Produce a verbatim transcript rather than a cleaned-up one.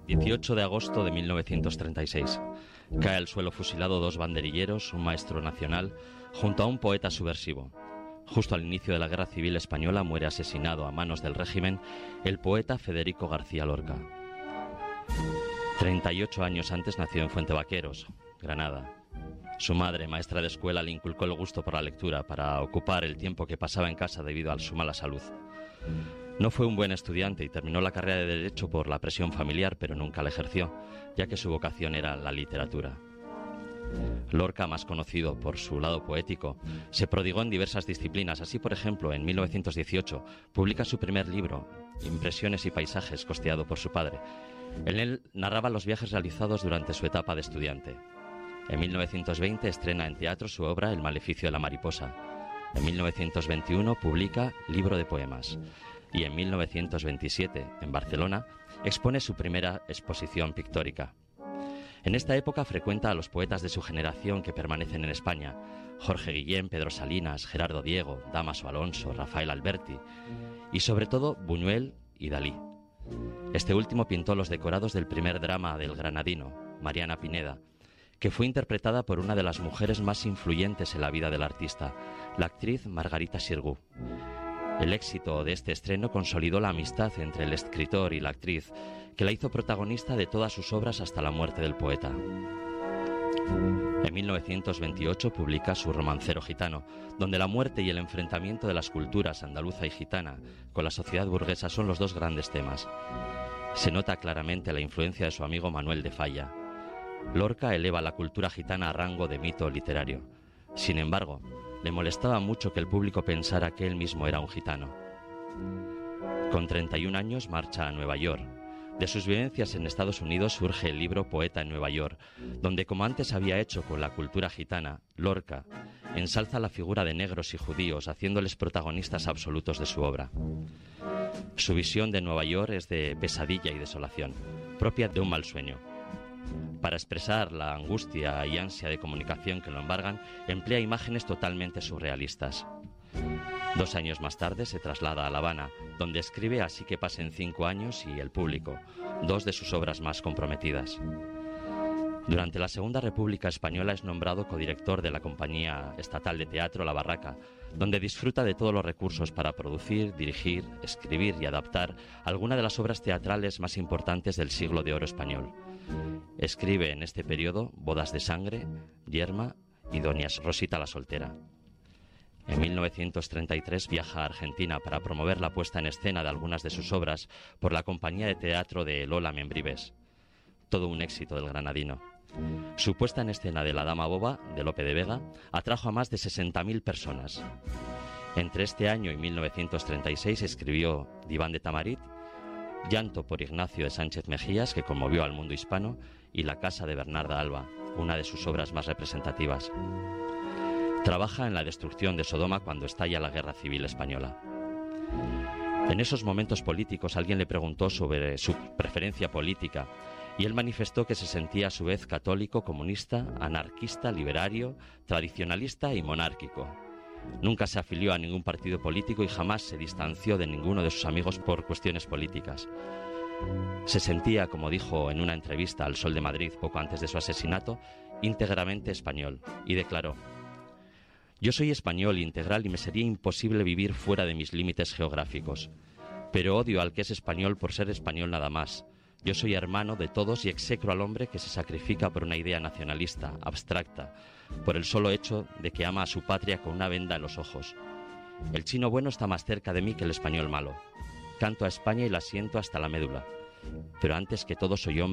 dieciocho de agosto de mil novecientos treinta y seis. Cae al suelo fusilado dos banderilleros, un maestro nacional, junto a un poeta subversivo. Justo al inicio de la Guerra Civil Española muere asesinado a manos del régimen el poeta Federico García Lorca. treinta y ocho años antes nació en Fuentevaqueros, Granada. Su madre, maestra de escuela, le inculcó el gusto por la lectura para ocupar el tiempo que pasaba en casa debido a su mala salud. No fue un buen estudiante y terminó la carrera de Derecho por la presión familiar, pero nunca la ejerció, ya que su vocación era la literatura. Lorca, más conocido por su lado poético, se prodigó en diversas disciplinas. Así, por ejemplo, en mil novecientos dieciocho publica su primer libro, Impresiones y paisajes, costeado por su padre. En él narraba los viajes realizados durante su etapa de estudiante. En mil novecientos veinte estrena en teatro su obra El maleficio de la mariposa. En mil novecientos veintiuno publica Libro de poemas. Y en mil novecientos veintisiete, en Barcelona, expone su primera exposición pictórica. En esta época frecuenta a los poetas de su generación que permanecen en España: Jorge Guillén, Pedro Salinas, Gerardo Diego, Dámaso Alonso, Rafael Alberti y sobre todo Buñuel y Dalí. Este último pintó los decorados del primer drama del granadino, Mariana Pineda, que fue interpretada por una de las mujeres más influyentes en la vida del artista, la actriz Margarita Xirgu. El éxito de este estreno consolidó la amistad entre el escritor y la actriz, que la hizo protagonista de todas sus obras hasta la muerte del poeta. En mil novecientos veintiocho publica su Romancero gitano, donde la muerte y el enfrentamiento de las culturas andaluza y gitana con la sociedad burguesa son los dos grandes temas. Se nota claramente la influencia de su amigo Manuel de Falla. Lorca eleva la cultura gitana a rango de mito literario. Sin embargo, le molestaba mucho que el público pensara que él mismo era un gitano. Con treinta y un años marcha a Nueva York. De sus vivencias en Estados Unidos surge el libro Poeta en Nueva York, donde, como antes había hecho con la cultura gitana, Lorca ensalza la figura de negros y judíos, haciéndoles protagonistas absolutos de su obra. Su visión de Nueva York es de pesadilla y desolación, propia de un mal sueño. Para expresar la angustia y ansia de comunicación que lo embargan, emplea imágenes totalmente surrealistas. Dos años más tarde se traslada a La Habana, donde escribe Así que pasen cinco años y El público, dos de sus obras más comprometidas. Durante la Segunda República Española es nombrado codirector de la Compañía Estatal de Teatro La Barraca, donde disfruta de todos los recursos para producir, dirigir, escribir y adaptar algunas de las obras teatrales más importantes del siglo de oro español. Escribe en este periodo Bodas de sangre, Yerma y Doña Rosita la soltera. En mil novecientos treinta y tres viaja a Argentina para promover la puesta en escena de algunas de sus obras por la compañía de teatro de Lola Membrives. Todo un éxito del granadino. Su puesta en escena de La Dama Boba, de Lope de Vega, atrajo a más de sesenta mil personas. Entre este año y mil novecientos treinta y seis escribió Diván de Tamarit, Llanto por Ignacio de Sánchez Mejías, que conmovió al mundo hispano, y La casa de Bernarda Alba, una de sus obras más representativas. Trabaja en la destrucción de Sodoma cuando estalla la Guerra Civil Española. En esos momentos políticos alguien le preguntó sobre su preferencia política y él manifestó que se sentía a su vez católico, comunista, anarquista, liberario, tradicionalista y monárquico. Nunca se afilió a ningún partido político y jamás se distanció de ninguno de sus amigos por cuestiones políticas. Se sentía, como dijo en una entrevista al Sol de Madrid poco antes de su asesinato, íntegramente español, y declaró: «Yo soy español integral y me sería imposible vivir fuera de mis límites geográficos. Pero odio al que es español por ser español nada más. Yo soy hermano de todos y execro al hombre que se sacrifica por una idea nacionalista, abstracta, por el solo hecho de que ama a su patria con una venda en los ojos. El chino bueno está más cerca de mí que el español malo. Canto a España y la siento hasta la médula. Pero antes que todo soy hombre